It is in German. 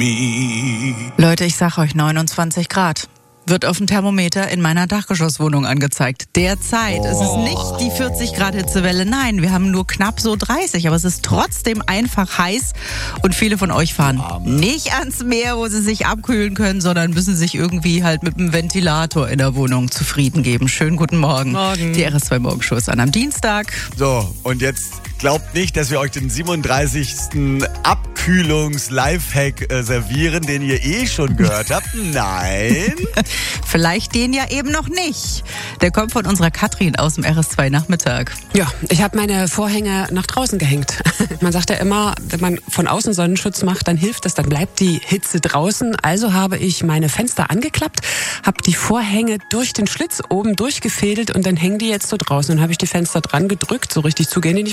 me. Leute, ich sag euch 29 Grad. Wird auf dem Thermometer in meiner Dachgeschosswohnung angezeigt. Derzeit ist es nicht die 40 Grad Hitzewelle, nein, wir haben nur knapp so 30, aber es ist trotzdem einfach heiß und viele von euch fahren nicht ans Meer, wo sie sich abkühlen können, sondern müssen sich irgendwie halt mit einem Ventilator in der Wohnung zufrieden geben. Schönen guten Morgen. Morgen. Die RS2 Morgenshow ist am Dienstag. So, und jetzt glaubt nicht, dass wir euch den 37. Abkühlungs-Lifehack servieren, den ihr schon gehört habt. Nein. Vielleicht den ja eben noch nicht. Der kommt von unserer Katrin aus dem RS2 Nachmittag. Ja, ich habe meine Vorhänge nach draußen gehängt. Man sagt ja immer, wenn man von außen Sonnenschutz macht, dann hilft das, dann bleibt die Hitze draußen. Also habe ich meine Fenster angeklappt, habe die Vorhänge durch den Schlitz oben durchgefädelt und dann hängen die jetzt so draußen. Dann habe ich die Fenster dran gedrückt, so richtig zugehen die nicht